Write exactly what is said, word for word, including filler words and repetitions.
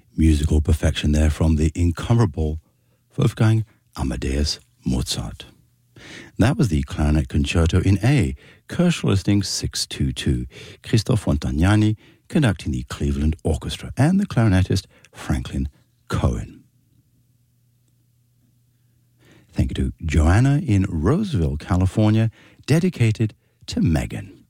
Musical perfection there from the incomparable Wolfgang Amadeus Mozart. That was the Clarinet Concerto in A, Koelsch Listing six two two, Christoph Fontagnani conducting the Cleveland Orchestra, and the clarinetist Franklin Cohen. Thank you to Joanna in Roseville, California, dedicated to Megan.